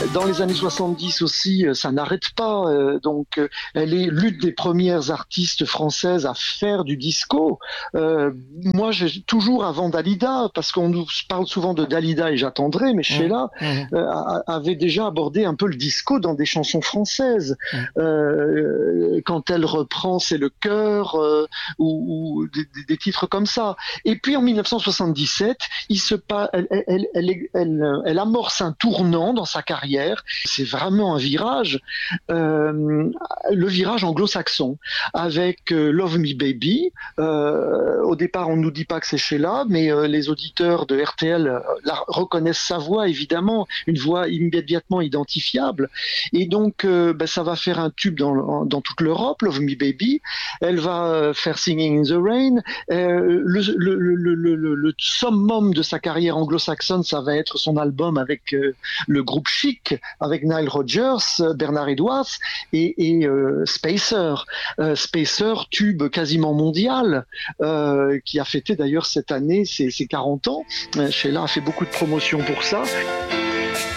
Dans les années 70 aussi, ça n'arrête pas. Elle est l'une des premières artistes françaises à faire du disco. Moi, j'ai toujours avant Dalida, parce qu'on nous parle souvent de Dalida et j'attendrai, mais Sheila avait déjà abordé un peu le disco dans des chansons françaises. Quand elle reprend C'est le cœur ou des titres comme ça. Et puis en 1977, elle amorce un tournant dans sa carrière. C'est vraiment un virage, le virage anglo-saxon, avec Love Me Baby. Au départ, on ne nous dit pas que c'est Sheila, mais les auditeurs de RTL reconnaissent sa voix, évidemment, une voix immédiatement identifiable. Et donc, ça va faire un tube dans toute l'Europe, Love Me Baby. Elle va faire Singing in the Rain. Le summum de sa carrière anglo-saxonne, ça va être son album avec le groupe Chic, avec Nile Rodgers, Bernard Edwards et Spacer. Spacer, tube quasiment mondial, qui a fêté d'ailleurs cette année ses 40 ans. Sheila a fait beaucoup de promotion pour ça.